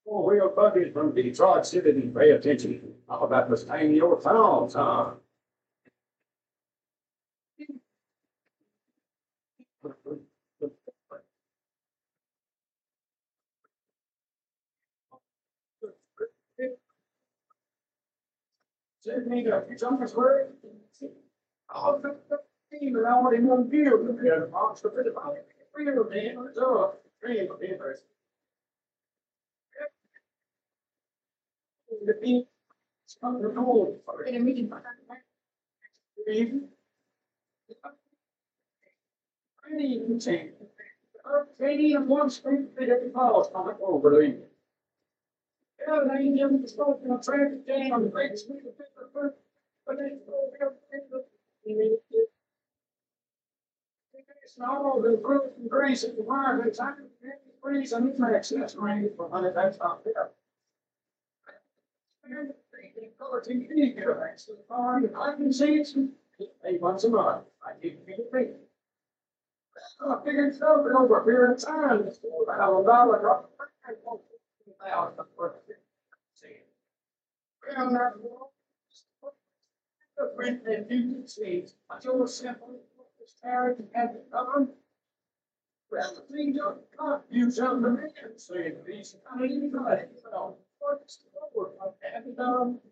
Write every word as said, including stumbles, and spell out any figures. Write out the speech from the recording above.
Four-wheel buggies from Detroit City, pay attention. All about the same your thoughts, huh? Send me the jumpers word. Oh, the the team that I want in one field. Look at the monster for the field, man. It's up. Dream of interest. The team. It's on the goal. In a meeting. Really insane. Katie and one street they get the calls on the overlay. Yeah, they ain't giving the smoke in a traffic jam on the great street of Pittsburgh. But they go real it's all the growth and grace of the wire, but I'm freeze and it's access range for hundred that's not there. Color T V, get access to the farm, I can see it's eight months a month. I keep it. I figured it's over over a period of time. It's about a dollar drop. Around that wall, the print that you can see, I told simple, this carriage had it done. Well, the thing don't confuse on the man, saying these, I mean, you know, what's the word, I had it done.